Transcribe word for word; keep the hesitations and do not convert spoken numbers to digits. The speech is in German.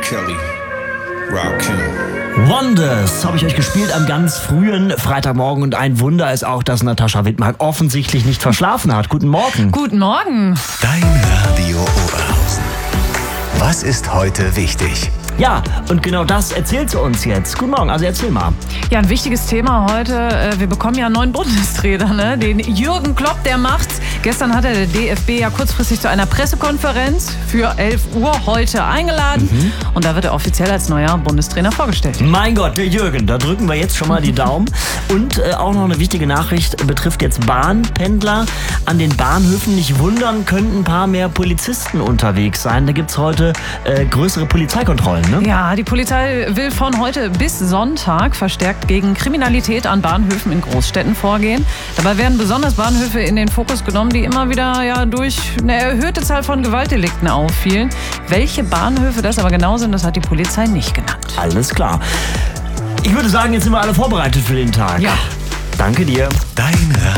Kelly, Rakim. Wonders habe ich euch gespielt am ganz frühen Freitagmorgen und ein Wunder ist auch, dass Natascha Wittmark offensichtlich nicht verschlafen hat. Guten Morgen. Guten Morgen. Dein Radio Oberhausen. Was ist heute wichtig? Ja, und genau das erzählt sie uns jetzt. Guten Morgen, also erzähl mal. Ja, ein wichtiges Thema heute. Wir bekommen ja einen neuen Bundestrainer, ne? Den Jürgen Klopp, der macht's. Gestern hat er der D F B ja kurzfristig zu einer Pressekonferenz für elf Uhr heute eingeladen. Mhm. Und da wird er offiziell als neuer Bundestrainer vorgestellt. Mein Gott, der Jürgen, da drücken wir jetzt schon mal die Daumen. Und äh, auch noch eine wichtige Nachricht betrifft jetzt Bahnpendler. An den Bahnhöfen, nicht wundern, könnten ein paar mehr Polizisten unterwegs sein. Da gibt's heute äh, größere Polizeikontrollen. Ne? Ja, die Polizei will von heute bis Sonntag verstärkt gegen Kriminalität an Bahnhöfen in Großstädten vorgehen. Dabei werden besonders Bahnhöfe in den Fokus genommen, die immer wieder ja, durch eine erhöhte Zahl von Gewaltdelikten auffielen. Welche Bahnhöfe das aber genau sind, das hat die Polizei nicht genannt. Alles klar. Ich würde sagen, jetzt sind wir alle vorbereitet für den Tag. Ja. Danke dir. Dein Radio.